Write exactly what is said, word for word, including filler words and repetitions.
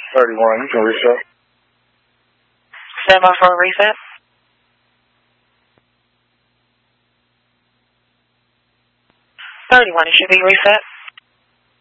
thirty-one, you can reset. Stand by for a reset. thirty-one, it should be reset.